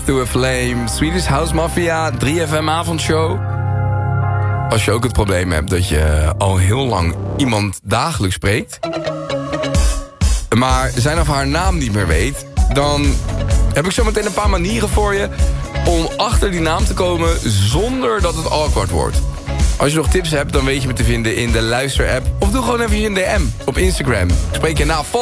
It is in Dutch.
to a Flame, Swedish House Mafia, 3FM avondshow. Als je ook het probleem hebt dat je al heel lang iemand dagelijks spreekt, maar zijn of haar naam niet meer weet, dan heb ik zometeen een paar manieren voor je om achter die naam te komen zonder dat het awkward wordt. Als je nog tips hebt, dan weet je me te vinden in de luisterapp. Of doe gewoon even een DM op Instagram. Ik spreek je na.